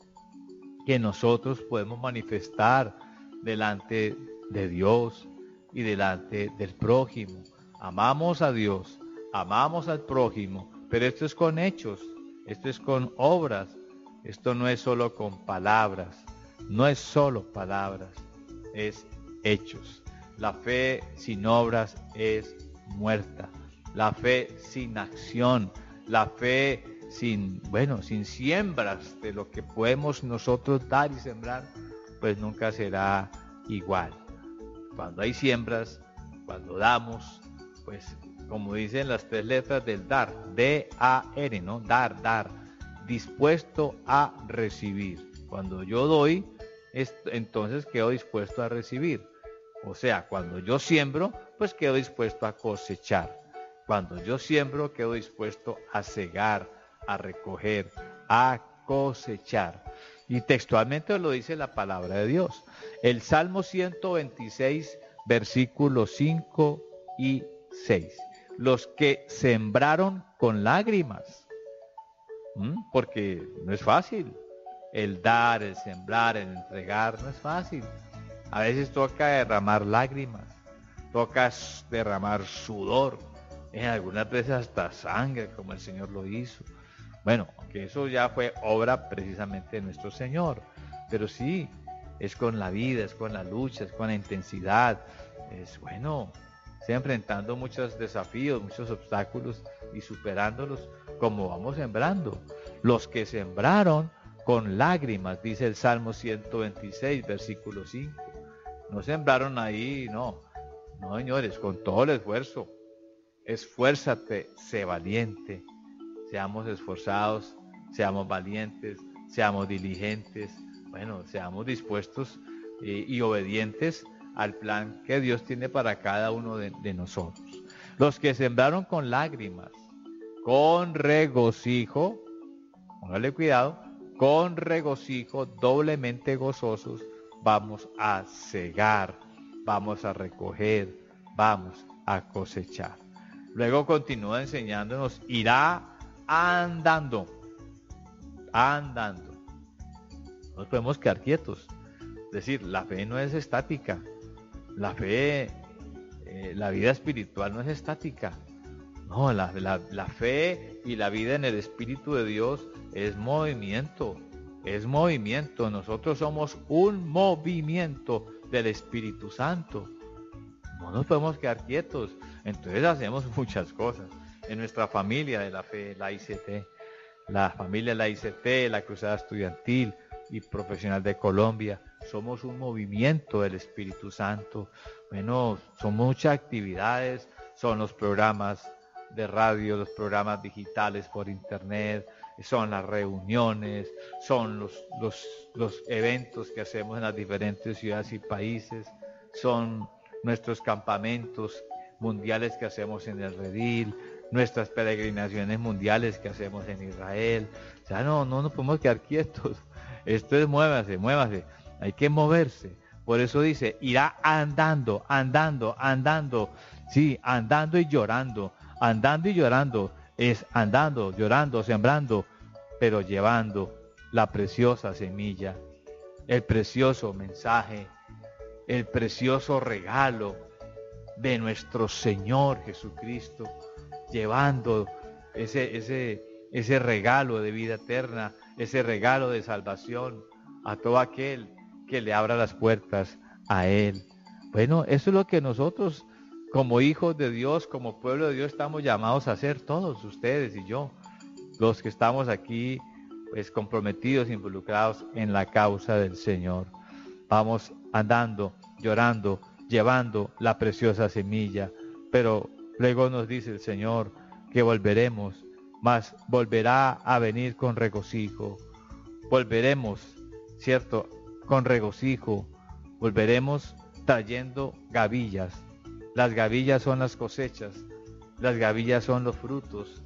que nosotros podemos manifestar delante de Dios y delante del prójimo. Amamos a Dios, amamos al prójimo, pero esto es con hechos, esto es con obras, esto no es solo con palabras, no es solo palabras, es hechos. La fe sin obras es muerta, la fe sin acción, la fe sin, bueno, sin siembras de lo que podemos nosotros dar y sembrar, pues nunca será igual. Cuando hay siembras, cuando damos, pues como dicen las tres letras del dar, D A R, ¿no? Dar, dar, dispuesto a recibir. Cuando yo doy, entonces quedo dispuesto a recibir. O sea, cuando yo siembro, pues quedo dispuesto a cosechar. Cuando yo siembro, quedo dispuesto a segar, a recoger, a cosechar. Y textualmente lo dice la palabra de Dios. El Salmo ciento veintiséis, versículos cinco y seis. Los que sembraron con lágrimas. ¿Mm? Porque no es fácil. El dar, el sembrar, el entregar, no es fácil. A veces toca derramar lágrimas, toca derramar sudor, en algunas veces hasta sangre, como el Señor lo hizo. Bueno, que eso ya fue obra precisamente de nuestro Señor, pero sí, es con la vida, es con la lucha, es con la intensidad, es bueno, se enfrentando muchos desafíos, muchos obstáculos y superándolos como vamos sembrando. Los que sembraron con lágrimas, dice el Salmo ciento veintiséis, versículo cinco. No sembraron ahí, no. No, señores, con todo el esfuerzo. Esfuérzate, sé valiente. Seamos esforzados, seamos valientes, seamos diligentes. Bueno, seamos dispuestos eh, y obedientes al plan que Dios tiene para cada uno de, de nosotros. Los que sembraron con lágrimas, con regocijo, póngale cuidado, con regocijo doblemente gozosos, vamos a segar, vamos a recoger, vamos a cosechar. Luego continúa enseñándonos, irá andando, andando. No nos podemos quedar quietos. Es decir, la fe no es estática. La fe, eh, la vida espiritual no es estática. No, la, la, la fe y la vida en el Espíritu de Dios es movimiento. Es movimiento, nosotros somos un movimiento del Espíritu Santo. No nos podemos quedar quietos, entonces hacemos muchas cosas. En nuestra familia de la fe, la I C T, la familia de la I C T, la Cruzada Estudiantil y Profesional de Colombia, somos un movimiento del Espíritu Santo. Bueno, son muchas actividades, son los programas de radio, los programas digitales por internet, son las reuniones, son los, los, los eventos que hacemos en las diferentes ciudades y países, son nuestros campamentos mundiales que hacemos en el Redil, nuestras peregrinaciones mundiales que hacemos en Israel. O sea, no, no nos podemos quedar quietos. Esto es muévase, muévase, hay que moverse. Por eso dice, irá andando, andando, andando, sí, andando y llorando, andando y llorando. Es andando, llorando, sembrando, pero llevando la preciosa semilla, el precioso mensaje, el precioso regalo de nuestro Señor Jesucristo, llevando ese, ese, ese regalo de vida eterna, ese regalo de salvación a todo aquel que le abra las puertas a Él. Bueno, eso es lo que nosotros como hijos de Dios, como pueblo de Dios, estamos llamados a hacer, todos ustedes y yo, los que estamos aquí pues comprometidos, involucrados en la causa del Señor. Vamos andando, llorando, llevando la preciosa semilla, pero luego nos dice el Señor que volveremos, mas volverá a venir con regocijo. Volveremos, ¿cierto? Con regocijo, volveremos trayendo gavillas. Las gavillas son las cosechas, las gavillas son los frutos,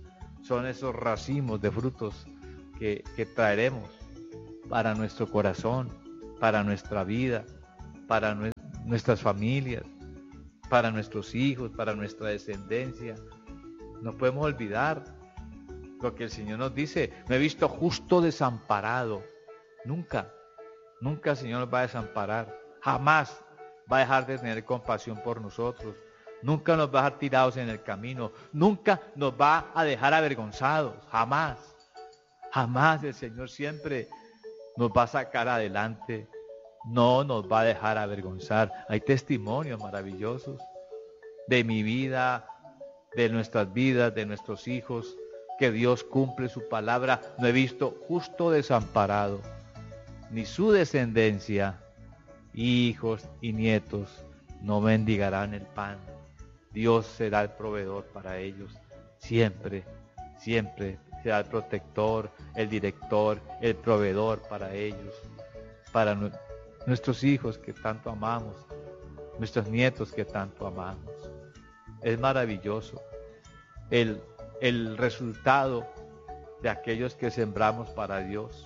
son esos racimos de frutos que, que traeremos para nuestro corazón, para nuestra vida, para nue- nuestras familias, para nuestros hijos, para nuestra descendencia. No podemos olvidar lo que el Señor nos dice: me he visto justo desamparado. Nunca, nunca el Señor nos va a desamparar. Jamás va a dejar de tener compasión por nosotros. Nunca nos va a dejar tirados en el camino. Nunca nos va a dejar avergonzados. Jamás. Jamás el Señor siempre nos va a sacar adelante. No nos va a dejar avergonzar. Hay testimonios maravillosos de mi vida, de nuestras vidas, de nuestros hijos, que Dios cumple su palabra. No he visto justo desamparado, ni su descendencia, hijos y nietos, no mendigarán el pan. Dios será el proveedor para ellos. Siempre, siempre será el protector, el director, el proveedor para ellos, para nu- nuestros hijos que tanto amamos, nuestros nietos que tanto amamos. Es maravilloso el, el resultado de aquellos que sembramos para Dios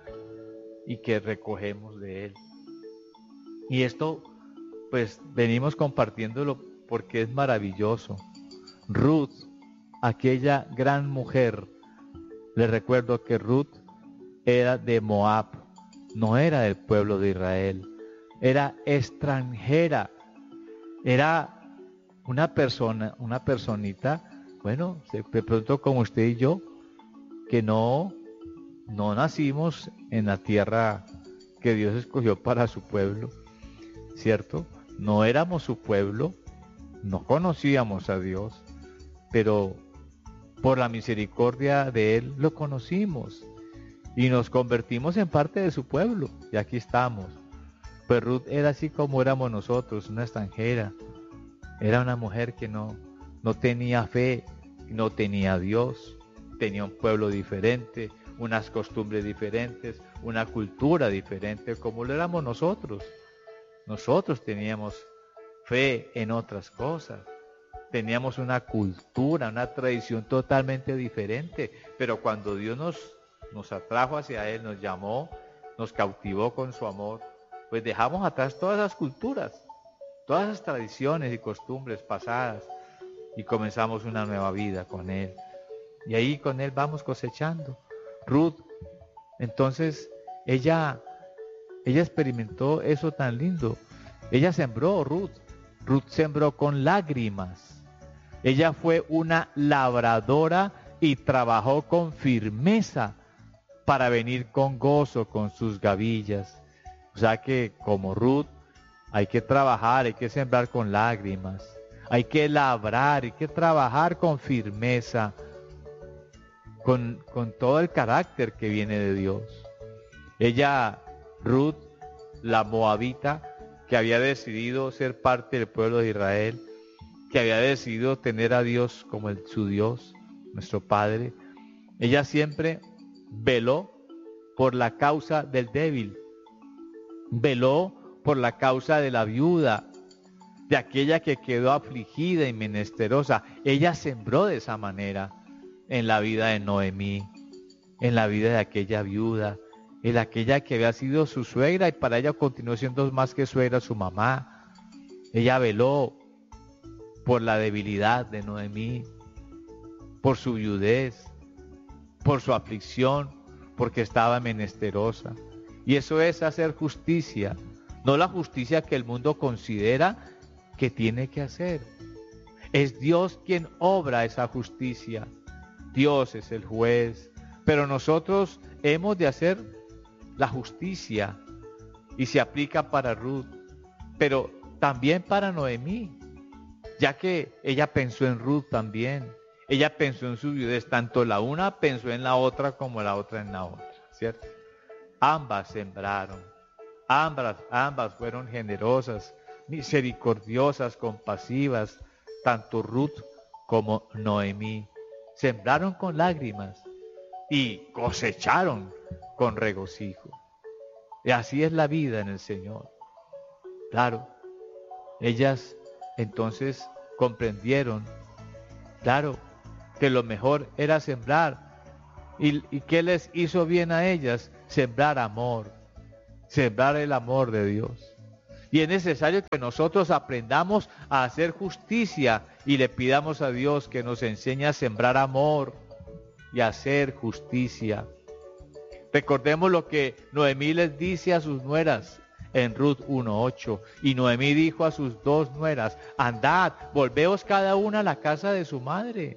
y que recogemos de Él. Y esto, pues, venimos compartiéndolo porque es maravilloso. Ruth, aquella gran mujer, les recuerdo que Ruth era de Moab, no era del pueblo de Israel, era extranjera, era una persona, una personita, bueno, de pronto como usted y yo, que no, no nacimos en la tierra que Dios escogió para su pueblo, ¿cierto? No éramos su pueblo, no conocíamos a Dios, pero por la misericordia de Él lo conocimos y nos convertimos en parte de su pueblo, y aquí estamos. Pues Ruth era así como éramos nosotros, una extranjera. Era una mujer que no, no tenía fe, no tenía a Dios, tenía un pueblo diferente, unas costumbres diferentes, una cultura diferente, como lo éramos nosotros. Nosotros teníamos fe en otras cosas, teníamos una cultura, una tradición totalmente diferente, pero cuando Dios nos, nos atrajo hacia Él, nos llamó, nos cautivó con su amor, pues dejamos atrás todas esas culturas, todas esas tradiciones y costumbres pasadas, y comenzamos una nueva vida con Él. Y ahí con Él vamos cosechando. Ruth, entonces, ella, ella experimentó eso tan lindo. Ella sembró, Ruth. Ruth sembró con lágrimas. Ella fue una labradora y trabajó con firmeza para venir con gozo con sus gavillas. O sea que como Ruth, hay que trabajar, hay que sembrar con lágrimas, hay que labrar, hay que trabajar con firmeza, con, con todo el carácter que viene de Dios. Ella, Ruth, la moabita, que había decidido ser parte del pueblo de Israel, que había decidido tener a Dios como el, su Dios, nuestro Padre, ella siempre veló por la causa del débil, veló por la causa de la viuda, de aquella que quedó afligida y menesterosa. Ella sembró de esa manera en la vida de Noemí, en la vida de aquella viuda, en aquella que había sido su suegra y para ella continuó siendo más que suegra su mamá. Ella veló por la debilidad de Noemí, por su viudez, por su aflicción, porque estaba menesterosa. Y eso es hacer justicia, no la justicia que el mundo considera que tiene que hacer. Es Dios quien obra esa justicia. Dios es el juez, pero nosotros hemos de hacer la justicia, y se aplica para Ruth, pero también para Noemí, ya que ella pensó en Ruth también. Ella pensó en su viudez, tanto la una pensó en la otra como la otra en la otra, ¿cierto? Ambas sembraron, ambas, ambas fueron generosas, misericordiosas, compasivas, tanto Ruth como Noemí. Sembraron con lágrimas y cosecharon con regocijo. Y así es la vida en el Señor. Claro, ellas entonces comprendieron, claro, que lo mejor era sembrar. ¿Y, y qué les hizo bien a ellas? Sembrar amor, sembrar el amor de Dios. Y es necesario que nosotros aprendamos a hacer justicia y le pidamos a Dios que nos enseñe a sembrar amor y a hacer justicia. Recordemos lo que Noemí les dice a sus nueras en Ruth uno ocho. Y Noemí dijo a sus dos nueras: andad, volveos cada una a la casa de su madre.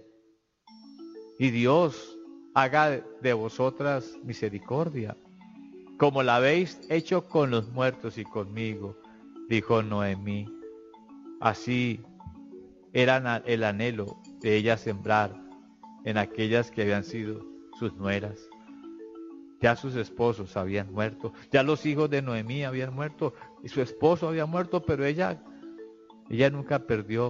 Y Dios haga de vosotras misericordia, como la habéis hecho con los muertos y conmigo, dijo Noemí. Así era el anhelo de ella sembrar en aquellas que habían sido sus nueras. Ya sus esposos habían muerto, ya los hijos de Noemí habían muerto, y su esposo había muerto, pero ella, ella nunca perdió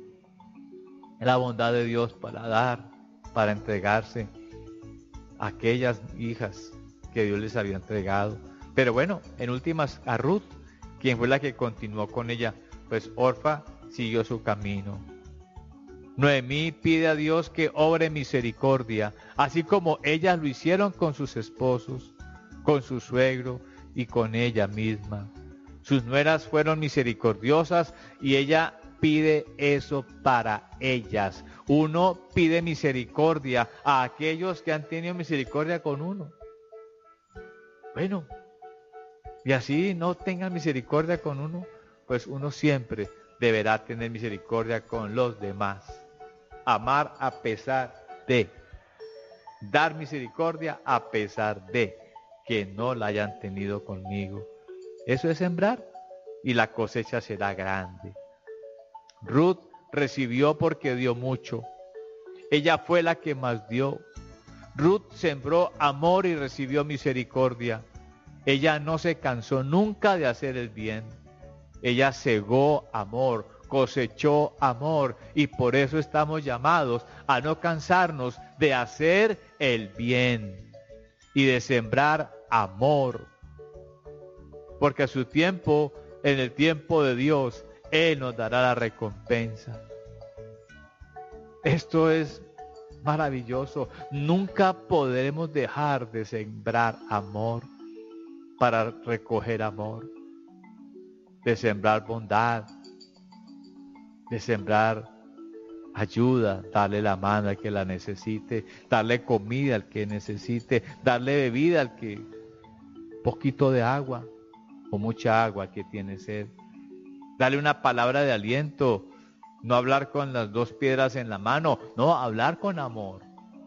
la bondad de Dios para dar, para entregarse a aquellas hijas que Dios les había entregado. Pero bueno, en últimas a Ruth, quien fue la que continuó con ella, pues Orfa siguió su camino. Noemí pide a Dios que obre misericordia, así como ellas lo hicieron con sus esposos, con su suegro y con ella misma. Sus nueras fueron misericordiosas y ella pide eso para ellas. Uno pide misericordia a aquellos que han tenido misericordia con uno. Bueno, y así no tengan misericordia con uno, pues uno siempre deberá tener misericordia con los demás. Amar a pesar de, dar misericordia a pesar de que no la hayan tenido conmigo. Eso es sembrar y la cosecha será grande. Ruth recibió porque dio mucho. Ella fue la que más dio. Ruth sembró amor y recibió misericordia. Ella no se cansó nunca de hacer el bien. Ella segó amor, cosechó amor, y por eso estamos llamados a no cansarnos de hacer el bien y de sembrar amor. Porque a su tiempo, en el tiempo de Dios, Él nos dará la recompensa. Esto es maravilloso. Nunca podremos dejar de sembrar amor para recoger amor, de sembrar bondad, de sembrar ayuda, darle la mano al que la necesite, darle comida al que necesite, darle bebida al que, poquito de agua o mucha agua al que tiene sed, darle una palabra de aliento, no hablar con las dos piedras en la mano, no, hablar con amor.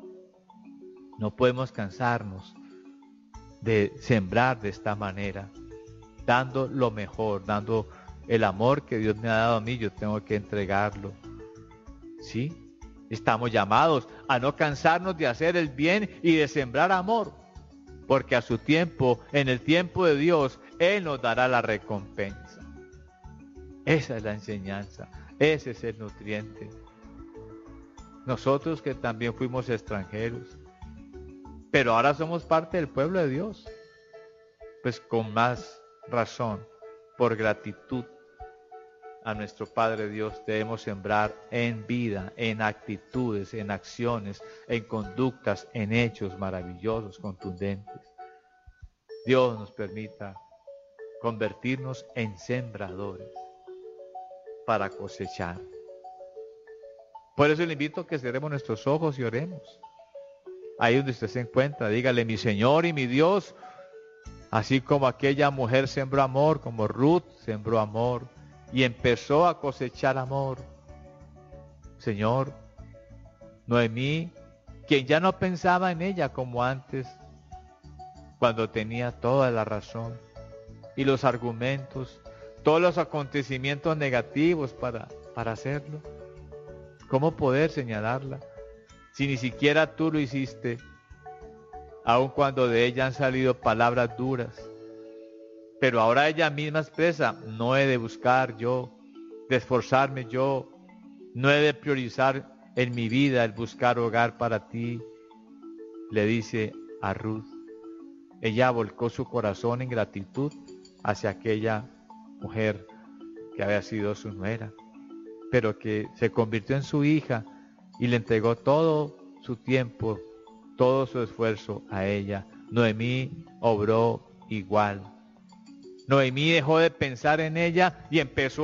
No podemos cansarnos de sembrar de esta manera, dando lo mejor, dando el amor que Dios me ha dado a mí, yo tengo que entregarlo. ¿Sí? Estamos llamados a no cansarnos de hacer el bien y de sembrar amor, porque a su tiempo, en el tiempo de Dios, Él nos dará la recompensa. Esa es la enseñanza, ese es el nutriente. Nosotros que también fuimos extranjeros, pero ahora somos parte del pueblo de Dios, pues con más razón, por gratitud a nuestro Padre Dios, debemos sembrar en vida, en actitudes, en acciones, en conductas, en hechos maravillosos, contundentes. Dios nos permita convertirnos en sembradores para cosechar. Por eso le invito a que cerremos nuestros ojos y oremos. Ahí donde usted se encuentra, dígale: mi Señor y mi Dios, así como aquella mujer sembró amor, como Ruth sembró amor y empezó a cosechar amor. Señor, Noemí, quien ya no pensaba en ella como antes, cuando tenía toda la razón y los argumentos, todos los acontecimientos negativos para, para hacerlo. ¿Cómo poder señalarla si ni siquiera tú lo hiciste, aun cuando de ella han salido palabras duras? Pero ahora ella misma expresa: no he de buscar yo, de esforzarme yo, no he de priorizar en mi vida el buscar hogar para ti, le dice a Ruth. Ella volcó su corazón en gratitud hacia aquella mujer que había sido su nuera, pero que se convirtió en su hija y le entregó todo su tiempo, todo su esfuerzo a ella. Noemí obró igual. Noemí dejó de pensar en ella y empezó